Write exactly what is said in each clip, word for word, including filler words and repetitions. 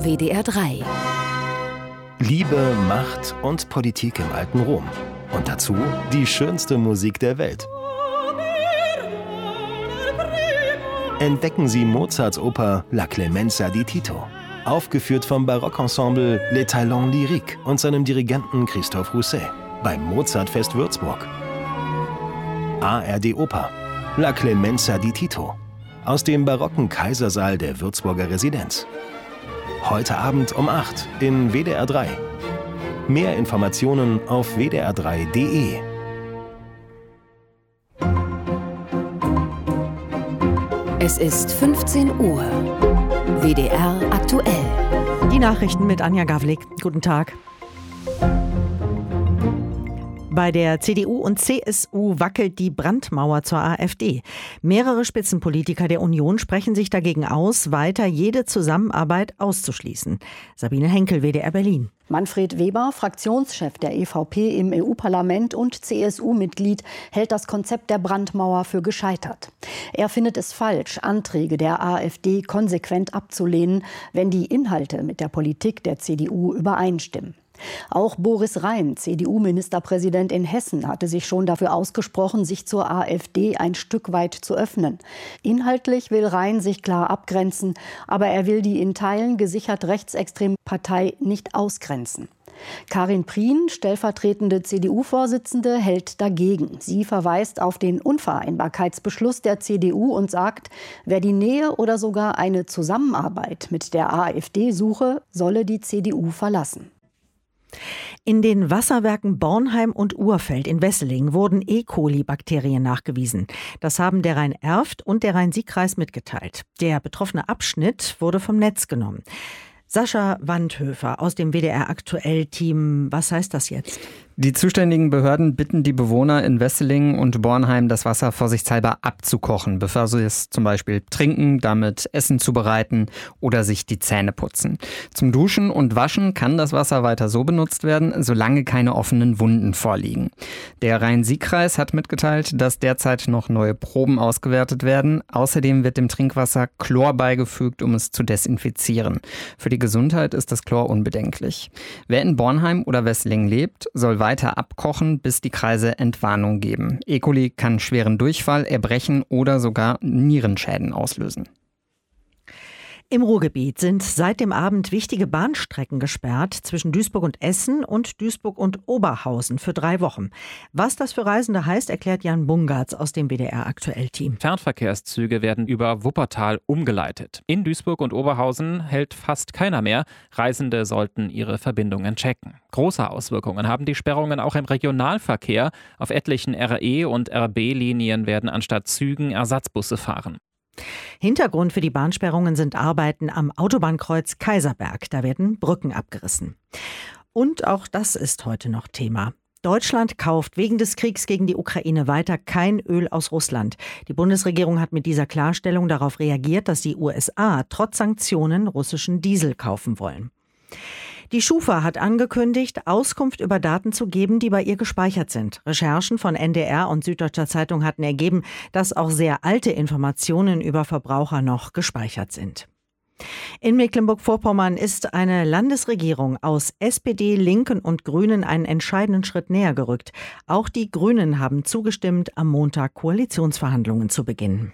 W D R drei. Liebe, Macht und Politik im alten Rom. Und dazu die schönste Musik der Welt. Entdecken Sie Mozarts Oper La Clemenza di Tito. Aufgeführt vom Barockensemble Les Talents Lyriques und seinem Dirigenten Christophe Rousset beim Mozartfest Würzburg. A R D Oper La Clemenza di Tito aus dem barocken Kaisersaal der Würzburger Residenz. Heute Abend um acht in W D R drei. Mehr Informationen auf w d r drei punkt d e. Es ist fünfzehn Uhr. W D R aktuell. Die Nachrichten mit Anja Gawlik. Guten Tag. Bei der C D U und C S U wackelt die Brandmauer zur AfD. Mehrere Spitzenpolitiker der Union sprechen sich dagegen aus, weiter jede Zusammenarbeit auszuschließen. Sabine Henkel, W D R Berlin. Manfred Weber, Fraktionschef der E V P im E U-Parlament und C S U-Mitglied, hält das Konzept der Brandmauer für gescheitert. Er findet es falsch, Anträge der AfD konsequent abzulehnen, wenn die Inhalte mit der Politik der C D U übereinstimmen. Auch Boris Rhein, C D U-Ministerpräsident in Hessen, hatte sich schon dafür ausgesprochen, sich zur AfD ein Stück weit zu öffnen. Inhaltlich will Rhein sich klar abgrenzen, aber er will die in Teilen gesichert rechtsextreme Partei nicht ausgrenzen. Karin Prien, stellvertretende C D U-Vorsitzende, hält dagegen. Sie verweist auf den Unvereinbarkeitsbeschluss der C D U und sagt, wer die Nähe oder sogar eine Zusammenarbeit mit der AfD suche, solle die C D U verlassen. In den Wasserwerken Bornheim und Urfeld in Wesseling wurden E. coli-Bakterien nachgewiesen. Das haben der Rhein-Erft und der Rhein-Sieg-Kreis mitgeteilt. Der betroffene Abschnitt wurde vom Netz genommen. Sascha Wandhöfer aus dem W D R-Aktuell-Team. Was heißt das jetzt? Die zuständigen Behörden bitten die Bewohner in Wesseling und Bornheim, das Wasser vorsichtshalber abzukochen, bevor sie es zum Beispiel trinken, damit Essen zubereiten oder sich die Zähne putzen. Zum Duschen und Waschen kann das Wasser weiter so benutzt werden, solange keine offenen Wunden vorliegen. Der Rhein-Sieg-Kreis hat mitgeteilt, dass derzeit noch neue Proben ausgewertet werden. Außerdem wird dem Trinkwasser Chlor beigefügt, um es zu desinfizieren. Für die Gesundheit ist das Chlor unbedenklich. Wer in Bornheim oder Wesseling lebt, soll weiter abkochen, bis die Kreise Entwarnung geben. E. coli kann schweren Durchfall, Erbrechen oder sogar Nierenschäden auslösen. Im Ruhrgebiet sind seit dem Abend wichtige Bahnstrecken gesperrt zwischen Duisburg und Essen und Duisburg und Oberhausen für drei Wochen. Was das für Reisende heißt, erklärt Jan Bungartz aus dem W D R-Aktuell-Team. Fernverkehrszüge werden über Wuppertal umgeleitet. In Duisburg und Oberhausen hält fast keiner mehr. Reisende sollten ihre Verbindungen checken. Große Auswirkungen haben die Sperrungen auch im Regionalverkehr. Auf etlichen R E- und R B-Linien werden anstatt Zügen Ersatzbusse fahren. Hintergrund für die Bahnsperrungen sind Arbeiten am Autobahnkreuz Kaiserberg. Da werden Brücken abgerissen. Und auch das ist heute noch Thema. Deutschland kauft wegen des Kriegs gegen die Ukraine weiter kein Öl aus Russland. Die Bundesregierung hat mit dieser Klarstellung darauf reagiert, dass die U S A trotz Sanktionen russischen Diesel kaufen wollen. Die Schufa hat angekündigt, Auskunft über Daten zu geben, die bei ihr gespeichert sind. Recherchen von N D R und Süddeutscher Zeitung hatten ergeben, dass auch sehr alte Informationen über Verbraucher noch gespeichert sind. In Mecklenburg-Vorpommern ist eine Landesregierung aus S P D, Linken und Grünen einen entscheidenden Schritt näher gerückt. Auch die Grünen haben zugestimmt, am Montag Koalitionsverhandlungen zu beginnen.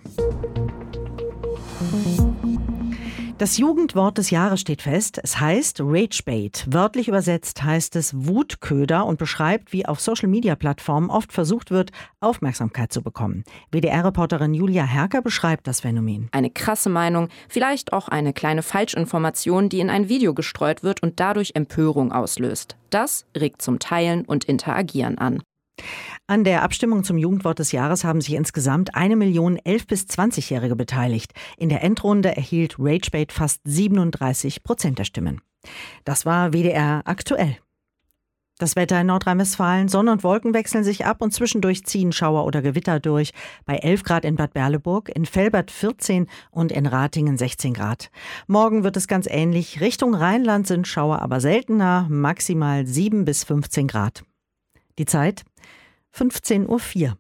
Das Jugendwort des Jahres steht fest. Es heißt Ragebait. Wörtlich übersetzt heißt es Wutköder und beschreibt, wie auf Social-Media-Plattformen oft versucht wird, Aufmerksamkeit zu bekommen. W D R-Reporterin Julia Herker beschreibt das Phänomen. Eine krasse Meinung, vielleicht auch eine kleine Falschinformation, die in ein Video gestreut wird und dadurch Empörung auslöst. Das regt zum Teilen und Interagieren an. An der Abstimmung zum Jugendwort des Jahres haben sich insgesamt eine Million elf- bis zwanzigjährige beteiligt. In der Endrunde erhielt Ragebait fast siebenunddreißig Prozent der Stimmen. Das war W D R aktuell. Das Wetter in Nordrhein-Westfalen. Sonne und Wolken wechseln sich ab und zwischendurch ziehen Schauer oder Gewitter durch. Bei elf Grad in Bad Berleburg, in Velbert vierzehn und in Ratingen sechzehn Grad. Morgen wird es ganz ähnlich. Richtung Rheinland sind Schauer aber seltener, maximal sieben bis fünfzehn Grad. Die Zeit fünfzehn Uhr vier.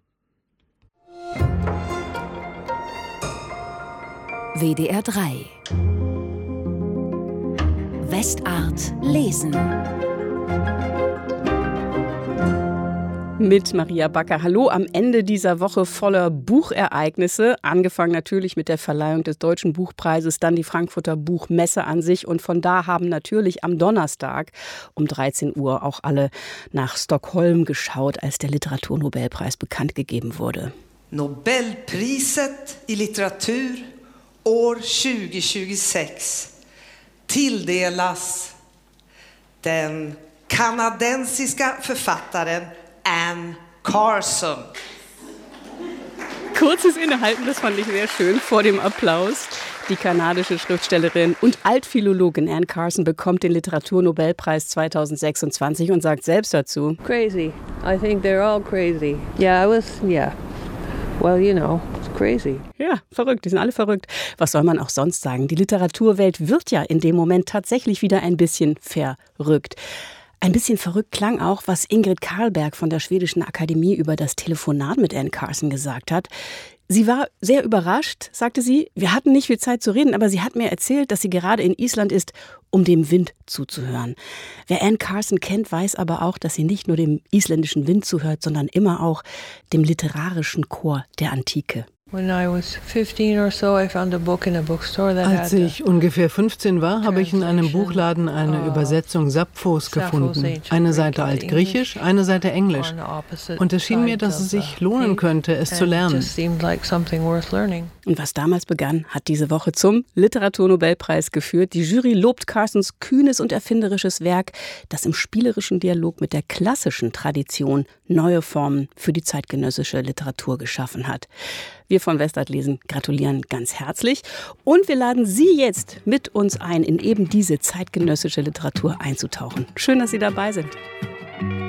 W D R drei. Bestart lesen. Mit Maria Backer. Hallo, am Ende dieser Woche voller Buchereignisse. Angefangen natürlich mit der Verleihung des Deutschen Buchpreises, dann die Frankfurter Buchmesse an sich. Und von da haben natürlich am Donnerstag um dreizehn Uhr auch alle nach Stockholm geschaut, als der Literaturnobelpreis bekannt gegeben wurde. Nobelpriset i litteratur år tjugo tjugosex tilldelas den kanadensiska författaren Anne Carson. Kurzes Innehalten, das fand ich sehr schön, vor dem Applaus. Die kanadische Schriftstellerin und Altphilologin Anne Carson bekommt den Literaturnobelpreis zweitausendsechsundzwanzig und sagt selbst dazu: Crazy. I think they're all crazy. Yeah, I was, yeah. Well, you know, it's crazy. Ja, verrückt, die sind alle verrückt. Was soll man auch sonst sagen? Die Literaturwelt wird ja in dem Moment tatsächlich wieder ein bisschen verrückt. Ein bisschen verrückt klang auch, was Ingrid Carlberg von der Schwedischen Akademie über das Telefonat mit Anne Carson gesagt hat. Sie war sehr überrascht, sagte sie. Wir hatten nicht viel Zeit zu reden, aber sie hat mir erzählt, dass sie gerade in Island ist, um dem Wind zuzuhören. Wer Anne Carson kennt, weiß aber auch, dass sie nicht nur dem isländischen Wind zuhört, sondern immer auch dem literarischen Chor der Antike. Als ich ungefähr fünfzehn war, habe ich in einem Buchladen eine Übersetzung Sapphos gefunden. Eine Seite Altgriechisch, eine Seite Englisch. Und es schien mir, dass es sich lohnen könnte, es zu lernen. Und was damals begann, hat diese Woche zum Literaturnobelpreis geführt. Die Jury lobt Carsons kühnes und erfinderisches Werk, das im spielerischen Dialog mit der klassischen Tradition neue Formen für die zeitgenössische Literatur geschaffen hat. Wir von Westart lesen gratulieren ganz herzlich und wir laden Sie jetzt mit uns ein, in eben diese zeitgenössische Literatur einzutauchen. Schön, dass Sie dabei sind.